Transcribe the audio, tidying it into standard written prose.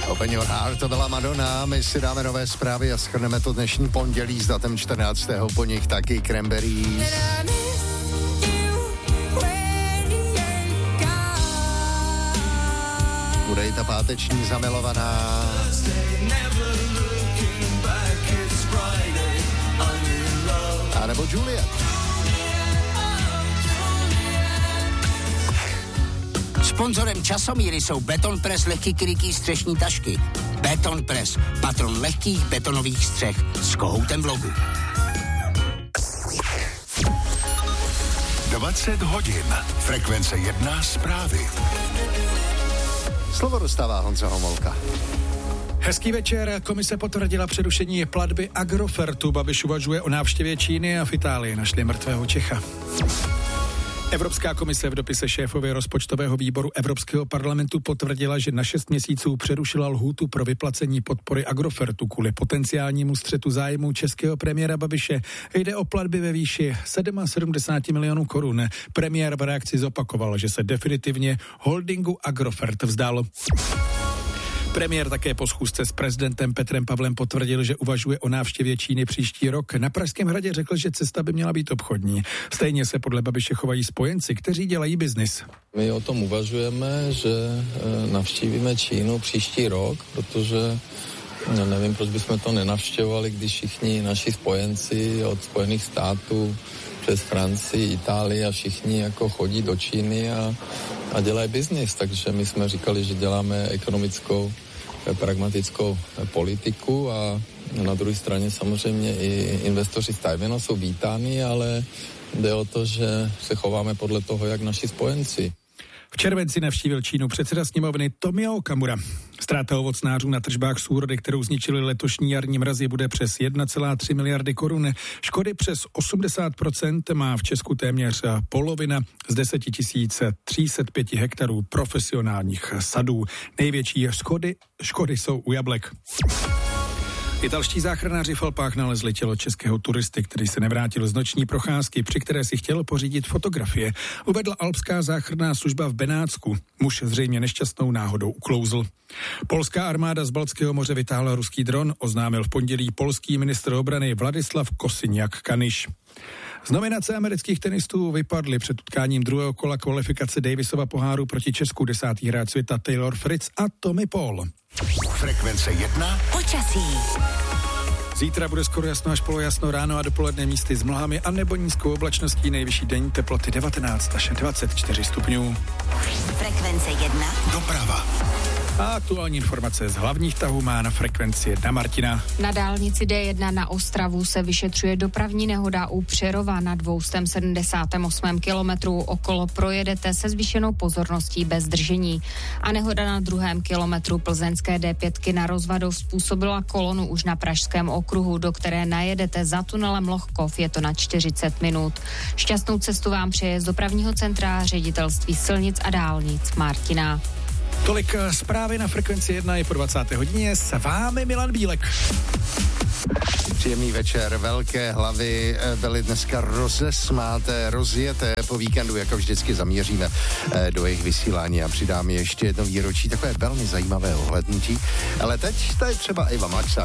Open Your Heart, to byla Madonna. My si dáme nové zprávy a shrneme to dnešní pondělí s datem 14. Po nich taky Cranberries. Bude i ta páteční zamilovaná. A nebo Juliet. Sponzorem Časomíry jsou Beton Press lehký krytý střešní tašky. Beton Press, patron lehkých betonových střech s kohoutem v logu. 20 hodin. Frekvence 1 zprávy. Slovo dostává Honza Homolka. Hezký večer. Komise potvrdila přerušení platby Agrofertu. Babiš uvažuje o návštěvě Číny a v Itálii našli mrtvého Čecha. Evropská komise v dopise šéfovi rozpočtového výboru Evropského parlamentu potvrdila, že na 6 měsíců přerušila lhůtu pro vyplacení podpory Agrofertu kvůli potenciálnímu střetu zájmů českého premiéra Babiše. Jde o platby ve výši 77 milionů korun. Premiér v reakci zopakoval, že se definitivně holdingu Agrofert vzdal. Premiér také po schůzce s prezidentem Petrem Pavlem potvrdil, že uvažuje o návštěvě Číny příští rok. Na Pražském hradě řekl, že cesta by měla být obchodní. Stejně se podle Babiše chovají spojenci, kteří dělají biznis. My o tom uvažujeme, že navštívíme Čínu příští rok, protože nevím, proč bychom to nenavštěvovali, když všichni naši spojenci od Spojených států přes Francii, Itálii a všichni jako chodí do Číny a dělají biznis. Takže my jsme říkali, že děláme ekonomickou, pragmatickou politiku a na druhé straně samozřejmě i investoři z Tajvanu jsou vítáni, ale jde o to, že se chováme podle toho, jak naši spojenci. V červenci navštívil Čínu předseda sněmovny Tomio Okamura. Ztráta ovocnářů na tržbách s úrody, kterou zničili letošní jarní mrazy, bude přes 1,3 miliardy korun. Škody přes 80% má v Česku téměř polovina z 10 305 hektarů profesionálních sadů. Největší škody jsou u jablek. Italští záchranáři v Alpách nalezli tělo českého turisty, který se nevrátil z noční procházky, při které si chtěl pořídit fotografie. Uvedla alpská záchranná služba v Benátsku. Muž zřejmě nešťastnou náhodou uklouzl. Polská armáda z Baltského moře vytáhla ruský dron, oznámil v pondělí polský ministr obrany Vladislav Kosiniak-Kanyš. Z nominace amerických tenistů vypadli před utkáním druhého kola kvalifikace Davisova poháru proti Česku 10. hráč světa Taylor Fritz a Tommy Paul. Frekvence 1. Počasí. Zítra bude skoro jasno až polojasno, ráno a dopoledne místy s mlhami a nebo nízkou oblačností, nejvyšší denní teploty 19 až 24 stupňů. Frekvence 1. Doprava. A aktuální informace z hlavních tahů má na frekvenci 1 Martina. Na dálnici D1 na Ostravu se vyšetřuje dopravní nehoda u Přerova na 278. kilometru. Okolo projedete se zvýšenou pozorností bez zdržení. A nehoda na 2. kilometru plzeňské D5 na Rozvadov způsobila kolonu už na Pražském okruhu, do které najedete za tunelem Lohkov. Je to na 40 minut. Šťastnou cestu vám přeje z dopravního centra Ředitelství silnic a dálnic Martina. Tolik zprávy na frekvenci 1 je po 20. hodině. S vámi Milan Bílek. Příjemný večer, velké hlavy byly dneska rozesmáté, rozjeté po víkendu, jako vždycky zamíříme do jejich vysílání a přidáme ještě jedno výročí, takové velmi zajímavé ohlednutí. Ale teď tady třeba Iva Maxa.